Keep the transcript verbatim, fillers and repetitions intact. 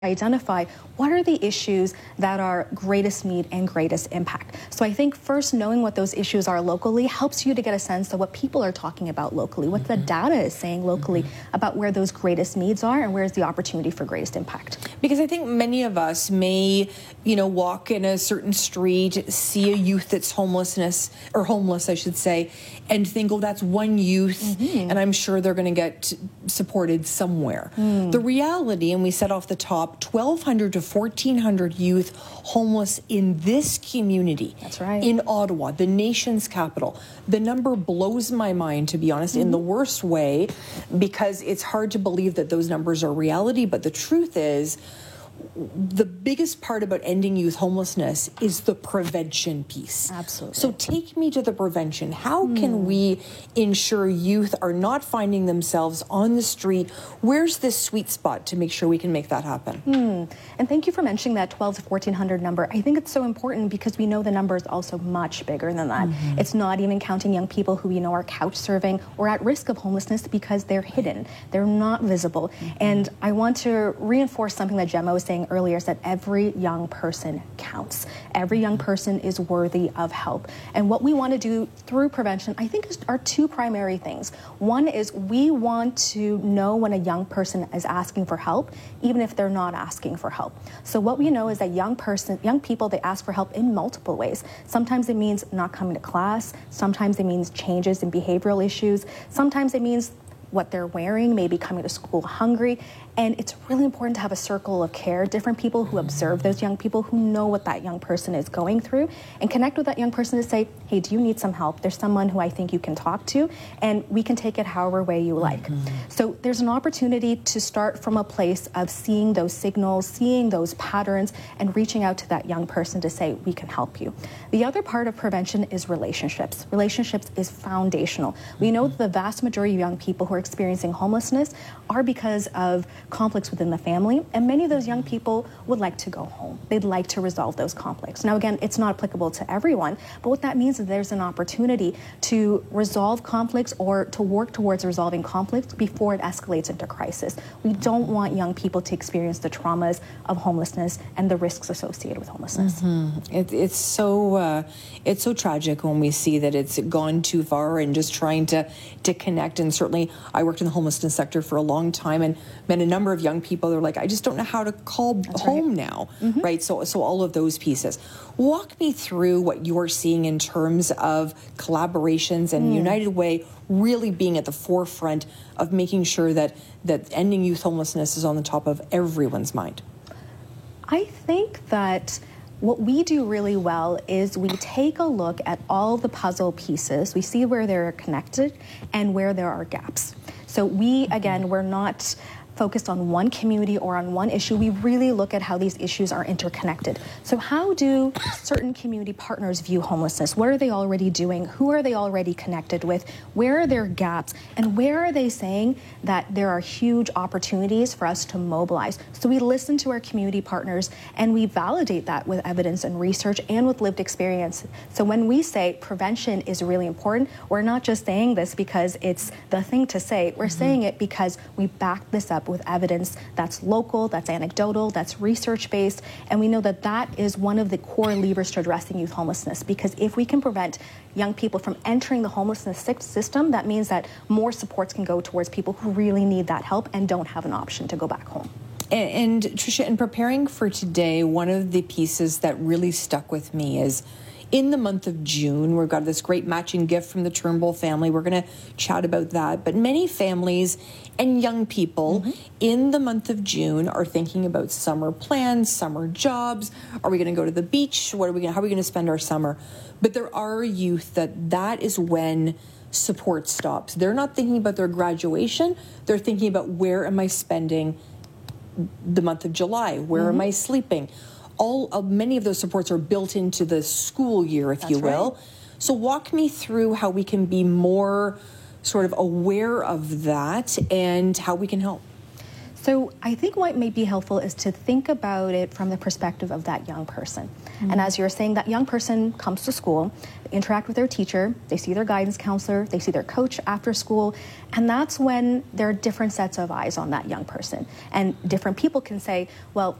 identify what are the issues that are greatest need and greatest impact. So I think first knowing what those issues are locally helps you to get a sense of what people are talking about locally, what mm-hmm. the data is saying locally mm-hmm. about where those greatest needs are and where's the opportunity for greatest impact. Because I think many of us may, you know, walk in a certain street, see a youth that's homelessness or homeless, I should say, and think, oh, that's one youth, mm-hmm. and I'm sure they're going to get supported somewhere. Mm. The reality, and we said off the top, twelve hundred to fourteen hundred youth homeless in this community. That's right. In Ottawa, the nation's capital. The number blows my mind, to be honest, mm-hmm. in the worst way, because it's hard to believe that those numbers are reality. But the truth is, the biggest part about ending youth homelessness is the prevention piece. Absolutely. So take me to the prevention. How mm. can we ensure youth are not finding themselves on the street? Where's this sweet spot to make sure we can make that happen? Mm. And thank you for mentioning that twelve to fourteen hundred number. I think it's so important because we know the number is also much bigger than that. Mm-hmm. It's not even counting young people who we know are couch serving or at risk of homelessness because they're hidden. They're not visible. Mm-hmm. And I want to reinforce something that Gemma was saying earlier, is that every young person counts. Every young person is worthy of help. And what we want to do through prevention, I think, is, are two primary things. One is we want to know when a young person is asking for help, even if they're not asking for help. So what we know is that young person, young people, they ask for help in multiple ways. Sometimes it means not coming to class. Sometimes it means changes in behavioral issues. Sometimes it means what they're wearing, maybe coming to school hungry. And it's really important to have a circle of care, different people who observe those young people, who know what that young person is going through, and connect with that young person to say, hey, do you need some help? There's someone who I think you can talk to, and we can take it however way you like. Mm-hmm. So there's an opportunity to start from a place of seeing those signals, seeing those patterns, and reaching out to that young person to say, we can help you. The other part of prevention is relationships. Relationships is foundational. We know that the vast majority of young people who are experiencing homelessness are because of conflicts within the family, and many of those young people would like to go home. They'd like to resolve those conflicts. Now, again, it's not applicable to everyone, but what that means is there's an opportunity to resolve conflicts or to work towards resolving conflicts before it escalates into crisis. We don't want young people to experience the traumas of homelessness and the risks associated with homelessness. Mm-hmm. It, it's so uh, it's so tragic when we see that it's gone too far, and just trying to to connect. And certainly, I worked in the homelessness sector for a long time, and met a number of young people that are like, I just don't know how to call That's home right. now, mm-hmm. right? So, so all of those pieces. Walk me through what you're seeing in terms of collaborations and mm. United Way really being at the forefront of making sure that that ending youth homelessness is on the top of everyone's mind. I think that what we do really well is we take a look at all the puzzle pieces. We see where they're connected and where there are gaps. So we, again, we're not focused on one community or on one issue. We really look at how these issues are interconnected. So how do certain community partners view homelessness? What are they already doing? Who are they already connected with? Where are their gaps? And where are they saying that there are huge opportunities for us to mobilize? So we listen to our community partners and we validate that with evidence and research and with lived experience. So when we say prevention is really important, we're not just saying this because it's the thing to say. We're mm-hmm. saying it because we back this up with evidence that's local, that's anecdotal, that's research-based, and we know that that is one of the core levers to addressing youth homelessness, because if we can prevent young people from entering the homelessness system, that means that more supports can go towards people who really need that help and don't have an option to go back home. And, and Tricia, in preparing for today, one of the pieces that really stuck with me is in the month of June, we've got this great matching gift from the Turnbull family. We're going to chat about that. But many families and young people mm-hmm. in the month of June are thinking about summer plans, summer jobs. Are we going to go to the beach? What are we going? How are we going to spend our summer? But there are youth that that is when support stops. They're not thinking about their graduation. They're thinking about, where am I spending the month of July? Where mm-hmm. am I sleeping? All uh, many of those supports are built into the school year, if That's you will. Right. So walk me through how we can be more sort of aware of that and how we can help. So I think what may be helpful is to think about it from the perspective of that young person. Mm-hmm. And as you're saying, that young person comes to school, they interact with their teacher, they see their guidance counselor, they see their coach after school, and that's when there are different sets of eyes on that young person. And different people can say, well,